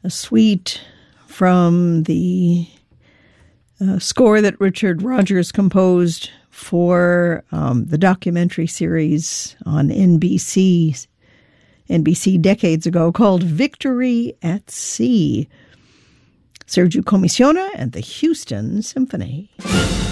a suite from the score that Richard Rodgers composed for the documentary series on NBC decades ago called Victory at Sea. Sergio Commissiona and the Houston Symphony.